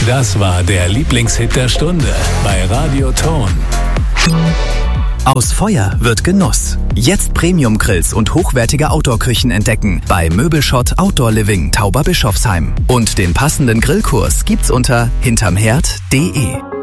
Das war der Lieblingshit der Stunde bei Radio Ton. Aus Feuer wird Genuss. Jetzt Premium-Grills und hochwertige Outdoor-Küchen entdecken bei Möbelschott Outdoor Living Tauberbischofsheim. Und den passenden Grillkurs gibt's unter hintermherd.de.